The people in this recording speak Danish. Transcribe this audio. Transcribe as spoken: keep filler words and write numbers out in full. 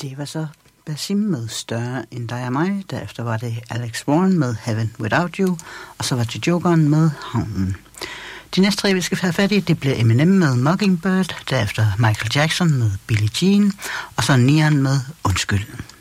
Det var så Basim med Større end dig og mig. Derefter var det Alex Warren med Heaven Without You. Og så var det Jokeren med Havnen. De næste tre, vi skal have fat i, det bliver Eminem med Mockingbird. Derefter Michael Jackson med Billie Jean. Og så Nian med Undskyld.